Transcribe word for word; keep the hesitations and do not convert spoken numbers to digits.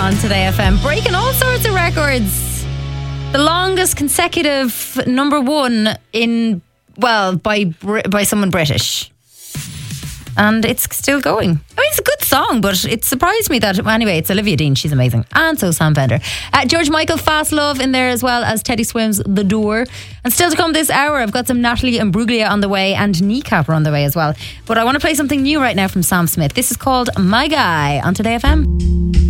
on Today F M, breaking all sorts of records. The longest consecutive number one in, well, by by someone British. And it's still going. I mean, it's a good song, but it surprised me that, anyway, it's Olivia Dean. She's amazing. And so Sam Fender. Uh, George Michael, Fast Love in there, as well as Teddy Swims, The Door. And still to come this hour, I've got some Natalie Imbruglia on the way and Kneecap are on the way as well. But I want to play something new right now from Sam Smith. This is called My Guy on Today F M.